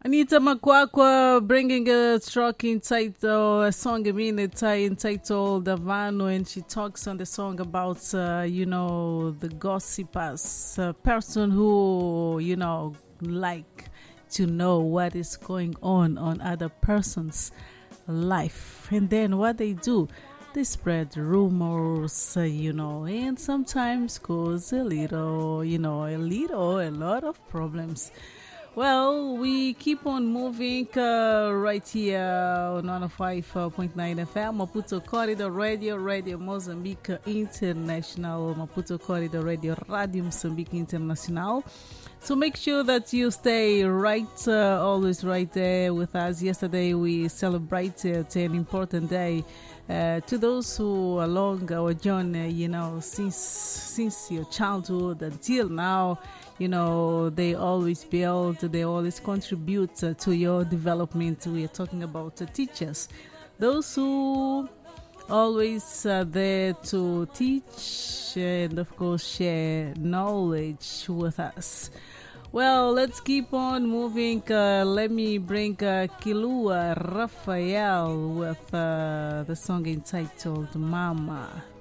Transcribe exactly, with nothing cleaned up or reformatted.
Anita Makwakwa bringing a trucking title, a song I mean, it's entitled Davano, and she talks on the song about, uh, you know, the gossipers, a person who, you know, like to know what is going on on other person's life. And then what they do, they spread rumors, uh, you know, and sometimes cause a little, you know, a little, a lot of problems. Well, we keep on moving uh, right here on one oh five point nine F M, Maputo Corridor Radio, Radio Mozambique International, Maputo Corridor Radio, Radio Mozambique International. So make sure that you stay right, uh, always right there with us. Yesterday we celebrated an important day uh, to those who along our journey, you know, since since your childhood until now, you know, they always build, they always contribute uh, to your development. We are talking about uh, teachers, those who always uh, there to teach and of course share knowledge with us. Well, let's keep on moving. Uh, let me bring uh, Kilua Raphael with uh, the song entitled Mama.